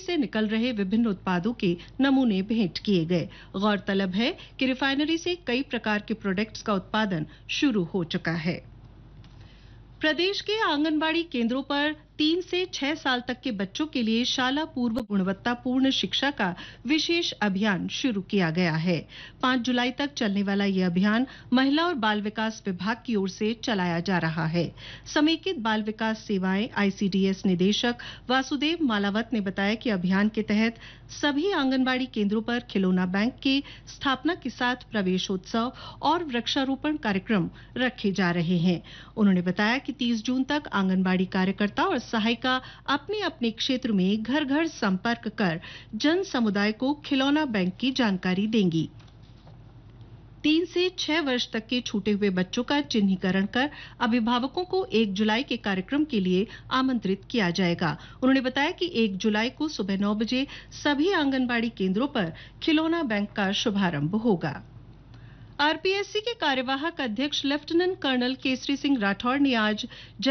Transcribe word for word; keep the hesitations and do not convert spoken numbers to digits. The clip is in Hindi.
से निकल रहे विभिन्न उत्पादों के नमूने भेंट किए गए। गौरतलब है कि रिफाइनरी से कई प्रकार के प्रोडक्ट्स का उत्पादन शुरू हो चुका है। प्रदेश के आंगनबाड़ी केंद्रों पर तीन से छह साल तक के बच्चों के लिए शाला पूर्व गुणवत्तापूर्ण शिक्षा का विशेष अभियान शुरू किया गया है। पाँच जुलाई तक चलने वाला ये अभियान महिला और बाल विकास विभाग की ओर से चलाया जा रहा है। समेकित बाल विकास सेवाएं आईसीडीएस निदेशक वासुदेव मालावत ने बताया कि अभियान के तहत सभी आंगनबाड़ी केंद्रों पर खिलौना बैंक के स्थापना के साथ प्रवेशोत्सव और वृक्षारोपण कार्यक्रम रखे जा रहे हैं। उन्होंने बताया कि तीस जून तक आंगनबाड़ी कार्यकर्ता और सहायिका अपने अपने क्षेत्र में घर घर संपर्क कर जन समुदाय को खिलौना बैंक की जानकारी देंगी। तीन से छह वर्ष तक के छूटे हुए बच्चों का चिन्हीकरण कर अभिभावकों को एक जुलाई के कार्यक्रम के लिए आमंत्रित किया जाएगा। उन्होंने बताया कि एक जुलाई को सुबह नौ बजे सभी आंगनबाड़ी केंद्रों पर खिलौना बैंक का शुभारंभ होगा। आरपीएससी के कार्यवाहक अध्यक्ष लेफ्टिनेंट कर्नल केसरी सिंह राठौड़ ने आज